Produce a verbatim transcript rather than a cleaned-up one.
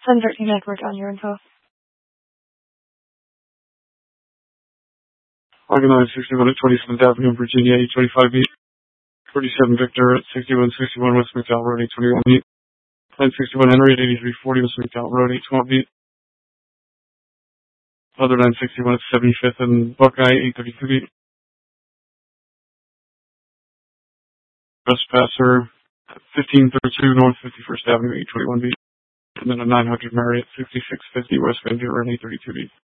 seven thirteen Network on your info. Argon nine sixty-one at twenty-seventh Avenue, Virginia, eight twenty-five B. forty-seven Victor at sixty-one sixty-one West McDowell Road, eight twenty-one B. nine sixty-one Henry at eighty-three forty West McDowell Road, eight twelve B. Other nine sixty-one at seventy-fifth and Buckeye, eight thirty-two B. Trespasser at fifteen thirty-two North fifty-first Avenue, eight twenty-one B. And then a nine hundred Mary at sixty-six fifty West Van Buren, eight thirty-two B.